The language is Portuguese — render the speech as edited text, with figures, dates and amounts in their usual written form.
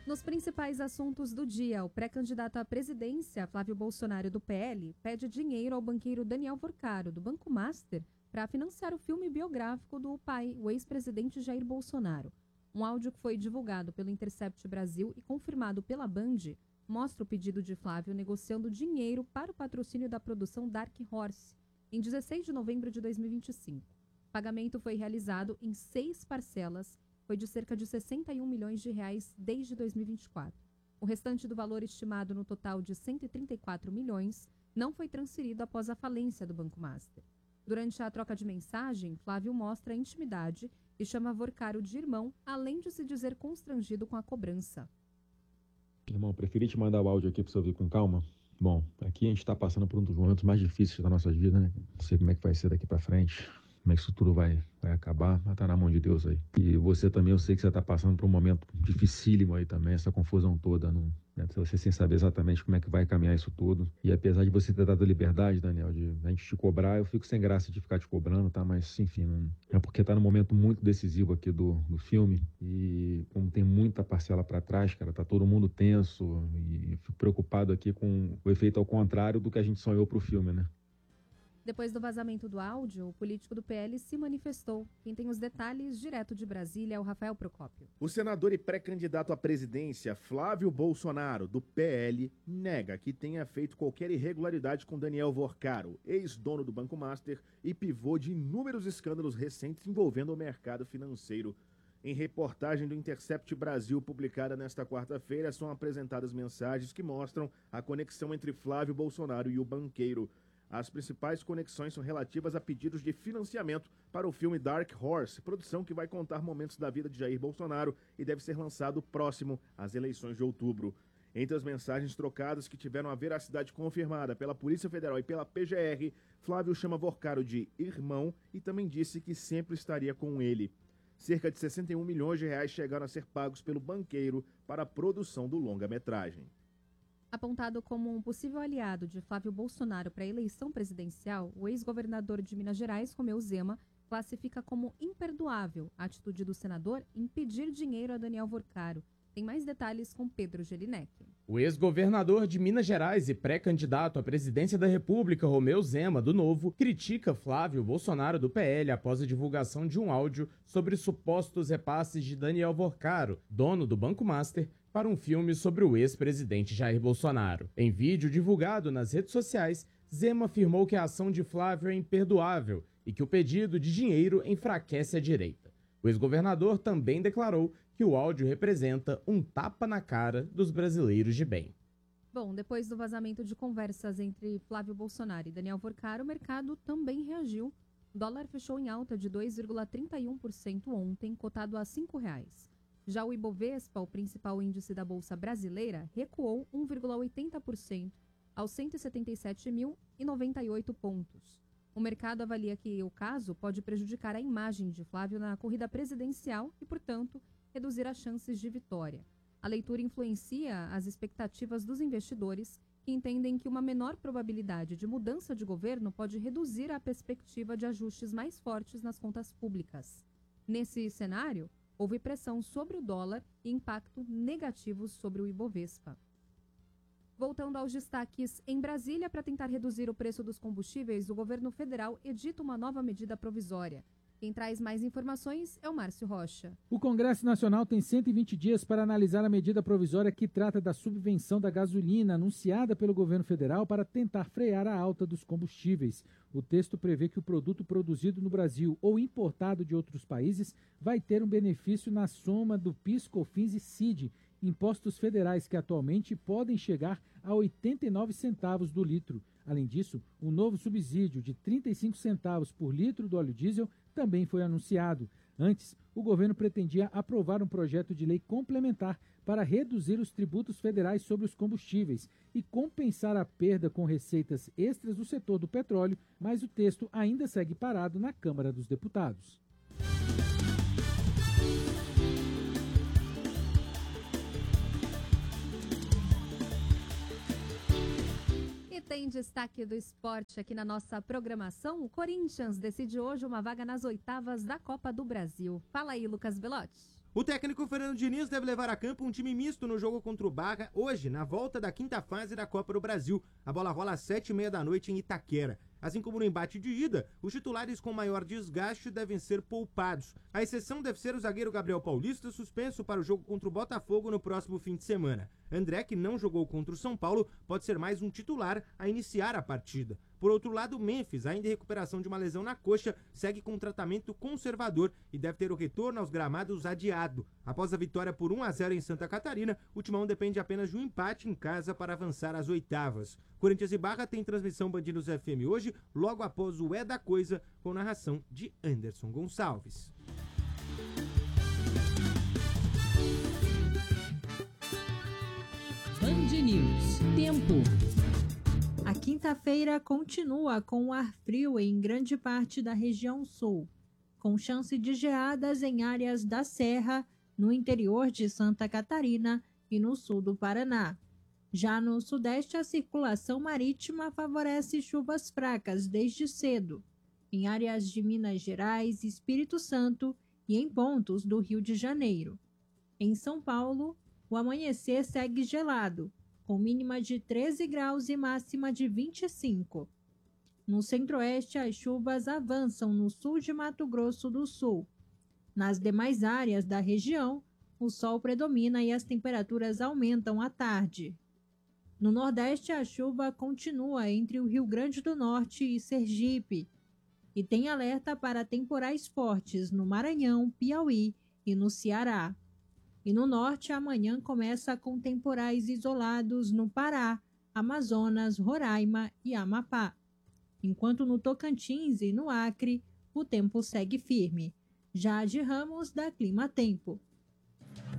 Nos principais assuntos do dia, o pré-candidato à presidência, Flávio Bolsonaro, do PL, pede dinheiro ao banqueiro Daniel Vorcaro, do Banco Master, para financiar o filme biográfico do pai, o ex-presidente Jair Bolsonaro. Um áudio que foi divulgado pelo Intercept Brasil e confirmado pela Band mostra o pedido de Flávio negociando dinheiro para o patrocínio da produção Dark Horse, em 16 de novembro de 2025. O pagamento foi realizado em 6 parcelas, foi de cerca de 61 milhões de reais desde 2024. O restante do valor, estimado no total de 134 milhões, não foi transferido após a falência do Banco Master. Durante a troca de mensagem, Flávio mostra intimidade e chama Vorcaro de irmão, além de se dizer constrangido com a cobrança. Irmão, preferi te mandar o áudio aqui para você ouvir com calma. Bom, aqui a gente está passando por um dos momentos mais difíceis da nossa vida, né? Não sei como é que vai ser daqui para frente, como é que isso tudo vai acabar, mas tá na mão de Deus aí. E você também, eu sei que você tá passando por um momento dificílimo aí também, essa confusão toda, né? Você sem saber exatamente como é que vai caminhar isso tudo. E apesar de você ter dado a liberdade, Daniel, de a gente te cobrar, eu fico sem graça de ficar te cobrando, tá? Mas, enfim, não... é porque tá num momento muito decisivo aqui do filme e como tem muita parcela para trás, cara, tá todo mundo tenso e fico preocupado aqui com o efeito ao contrário do que a gente sonhou pro filme, né? Depois do vazamento do áudio, o político do PL se manifestou. Quem tem os detalhes direto de Brasília é o Rafael Procópio. O senador e pré-candidato à presidência, Flávio Bolsonaro, do PL, nega que tenha feito qualquer irregularidade com Daniel Vorcaro, ex-dono do Banco Master e pivô de inúmeros escândalos recentes envolvendo o mercado financeiro. Em reportagem do Intercept Brasil, publicada nesta quarta-feira, são apresentadas mensagens que mostram a conexão entre Flávio Bolsonaro e o banqueiro. As principais conexões são relativas a pedidos de financiamento para o filme Dark Horse, produção que vai contar momentos da vida de Jair Bolsonaro e deve ser lançado próximo às eleições de outubro. Entre as mensagens trocadas que tiveram a veracidade confirmada pela Polícia Federal e pela PGR, Flávio chama Vorcaro de irmão e também disse que sempre estaria com ele. Cerca de 61 milhões de reais chegaram a ser pagos pelo banqueiro para a produção do longa-metragem. Apontado como um possível aliado de Flávio Bolsonaro para a eleição presidencial, o ex-governador de Minas Gerais, Romeu Zema, classifica como imperdoável a atitude do senador em pedir dinheiro a Daniel Vorcaro. Tem mais detalhes com Pedro Gelinek. O ex-governador de Minas Gerais e pré-candidato à presidência da República, Romeu Zema, do Novo, critica Flávio Bolsonaro, do PL, após a divulgação de um áudio sobre supostos repasses de Daniel Vorcaro, dono do Banco Master, para um filme sobre o ex-presidente Jair Bolsonaro. Em vídeo divulgado nas redes sociais, Zema afirmou que a ação de Flávio é imperdoável e que o pedido de dinheiro enfraquece a direita. O ex-governador também declarou que o áudio representa um tapa na cara dos brasileiros de bem. Bom, depois do vazamento de conversas entre Flávio Bolsonaro e Daniel Vorcaro, o mercado também reagiu. O dólar fechou em alta de 2,31% ontem, cotado a R$ 5,00. Já o Ibovespa, o principal índice da Bolsa Brasileira, recuou 1,80% aos 177.098 pontos. O mercado avalia que o caso pode prejudicar a imagem de Flávio na corrida presidencial e, portanto, reduzir as chances de vitória. A leitura influencia as expectativas dos investidores, que entendem que uma menor probabilidade de mudança de governo pode reduzir a perspectiva de ajustes mais fortes nas contas públicas. Nesse cenário, houve pressão sobre o dólar e impacto negativo sobre o Ibovespa. Voltando aos destaques, em Brasília, para tentar reduzir o preço dos combustíveis, o governo federal edita uma nova medida provisória. Quem traz mais informações é o Márcio Rocha. O Congresso Nacional tem 120 dias para analisar a medida provisória que trata da subvenção da gasolina anunciada pelo governo federal para tentar frear a alta dos combustíveis. O texto prevê que o produto produzido no Brasil ou importado de outros países vai ter um benefício na soma do PIS, COFINS e CID, impostos federais que atualmente podem chegar a 89 centavos do litro. Além disso, um novo subsídio de 35 centavos por litro do óleo diesel também foi anunciado. Antes, o governo pretendia aprovar um projeto de lei complementar para reduzir os tributos federais sobre os combustíveis e compensar a perda com receitas extras do setor do petróleo, mas o texto ainda segue parado na Câmara dos Deputados. Tem destaque do esporte aqui na nossa programação. O Corinthians decide hoje uma vaga nas oitavas da Copa do Brasil. Fala aí, Lucas Belotti. O técnico Fernando Diniz deve levar a campo um time misto no jogo contra o Barra hoje, na volta da 5ª fase da Copa do Brasil. A bola rola às 7h30 da noite em Itaquera. Assim como no embate de ida, os titulares com maior desgaste devem ser poupados. A exceção deve ser o zagueiro Gabriel Paulista, suspenso para o jogo contra o Botafogo no próximo fim de semana. André, que não jogou contra o São Paulo, pode ser mais um titular a iniciar a partida. Por outro lado, o Memphis, ainda em recuperação de uma lesão na coxa, segue com um tratamento conservador e deve ter o retorno aos gramados adiado. Após a vitória por 1-0 em Santa Catarina, o Timão depende apenas de um empate em casa para avançar às oitavas. Corinthians e Barra tem transmissão Band News FM hoje, logo após o É da Coisa, com narração de Anderson Gonçalves. Band News. Tempo. A quinta-feira continua com ar frio em grande parte da região sul, com chance de geadas em áreas da Serra, no interior de Santa Catarina e no sul do Paraná. Já no sudeste, a circulação marítima favorece chuvas fracas desde cedo, em áreas de Minas Gerais, Espírito Santo e em pontos do Rio de Janeiro. Em São Paulo, o amanhecer segue gelado, com mínima de 13 graus e máxima de 25. No centro-oeste, as chuvas avançam no sul de Mato Grosso do Sul. Nas demais áreas da região, o sol predomina e as temperaturas aumentam à tarde. No nordeste, a chuva continua entre o Rio Grande do Norte e Sergipe, e tem alerta para temporais fortes no Maranhão, Piauí e no Ceará. E no norte, amanhã começa com temporais isolados no Pará, Amazonas, Roraima e Amapá. Enquanto no Tocantins e no Acre, o tempo segue firme. Jade Ramos, da Clima Tempo.